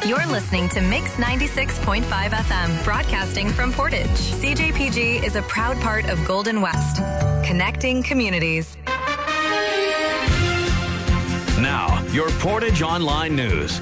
You're listening to Mix 96.5 FM, broadcasting from Portage. CJPG is a proud part of Golden West, connecting communities. Now, your Portage Online News.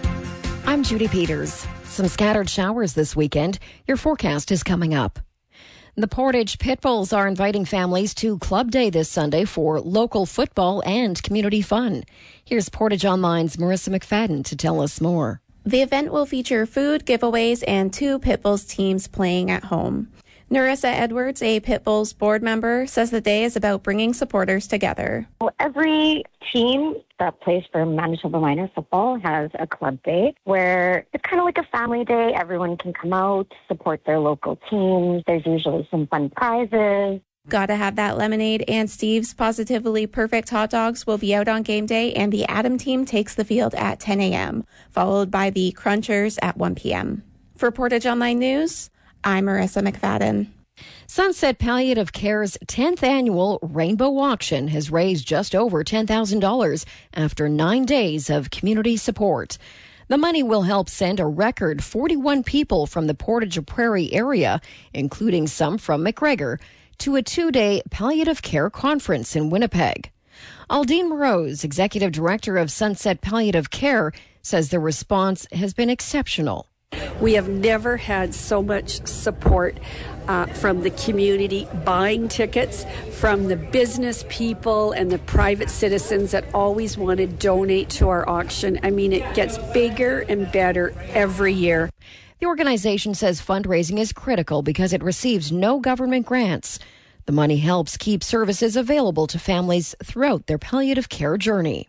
I'm Judy Peters. Some scattered showers this weekend. Your forecast is coming up. The Portage Pitbulls are inviting families to Club Day this Sunday for local football and community fun. Here's Portage Online's Marissa McFadden to tell us more. The event will feature food, giveaways, and 2 Pitbulls teams playing at home. Narissa Edwards, a Pitbulls board member, says the day is about bringing supporters together. Well, every team that plays for Manitoba Minor football has a club day where it's kind of like a family day. Everyone can come out, support their local teams. There's usually some fun prizes. Gotta have that lemonade, and Steve's Positively Perfect hot dogs will be out on game day, and the Adam team takes the field at 10 a.m., followed by the Crunchers at 1 p.m. For Portage Online News, I'm Marissa McFadden. Sunset Palliative Care's 10th annual Rainbow Auction has raised just over $10,000 after 9 days of community support. The money will help send a record 41 people from the Portage Prairie area, including some from McGregor, to a 2-day palliative care conference in Winnipeg. Aldine Moroz, Executive Director of Sunset Palliative Care, says the response has been exceptional. We have never had so much support from the community buying tickets, from the business people and the private citizens that always want to donate to our auction. I mean, it gets bigger and better every year. The organization says fundraising is critical because it receives no government grants. The money helps keep services available to families throughout their palliative care journey.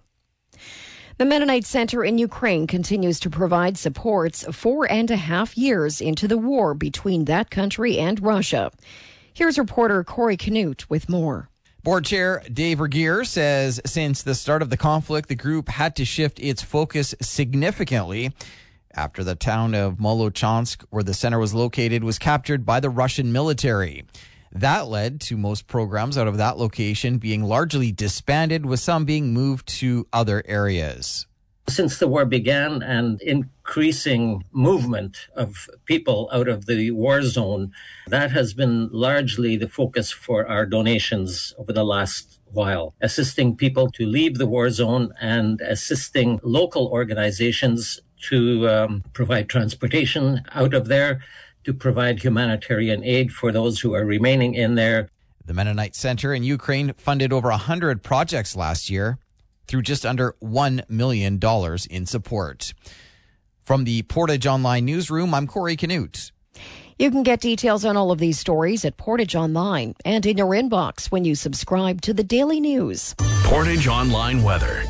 The Mennonite Center in Ukraine continues to provide supports 4.5 years into the war between that country and Russia. Here's reporter Corey Canute with more. Board Chair Dave Regier says since the start of the conflict, the group had to shift its focus significantly after the town of Molochansk, where the center was located, was captured by the Russian military. That led to most programs out of that location being largely disbanded, with some being moved to other areas. Since the war began, and increasing movement of people out of the war zone, that has been largely the focus for our donations over the last while, assisting people to leave the war zone and assisting local organizations to provide transportation out of there, to provide humanitarian aid for those who are remaining in there. The Mennonite Center in Ukraine funded over 100 projects last year through just under $1 million in support. From the Portage Online newsroom, I'm Corey Canute. You can get details on all of these stories at Portage Online and in your inbox when you subscribe to the Daily News. Portage Online weather.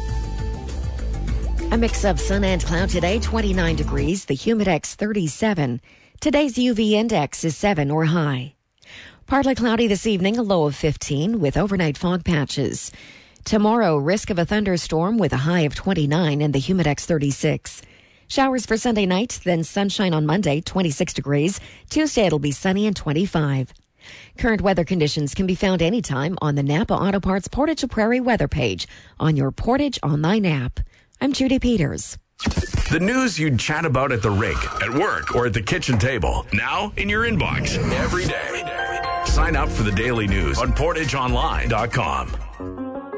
A mix of sun and cloud today, 29 degrees, the Humidex 37. Today's UV index is 7 or high. Partly cloudy this evening, a low of 15 with overnight fog patches. Tomorrow, risk of a thunderstorm with a high of 29 and the Humidex 36. Showers for Sunday night, then sunshine on Monday, 26 degrees. Tuesday, it'll be sunny and 25. Current weather conditions can be found anytime on the Napa Auto Parts Portage Prairie weather page on your Portage Online app. I'm Judy Peters. The news you'd chat about at the rink, at work, or at the kitchen table. Now in your inbox every day. Sign up for the Daily News on PortageOnline.com.